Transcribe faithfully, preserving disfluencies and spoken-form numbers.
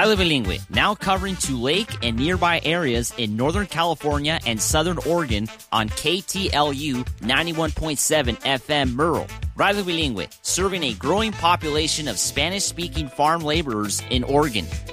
Radio Bilingüe, now covering to Lake and nearby areas in Northern California and Southern Oregon on K T L U ninety-one point seven F M Merle. Radio Bilingüe, serving a growing population of Spanish-speaking farm laborers in Oregon.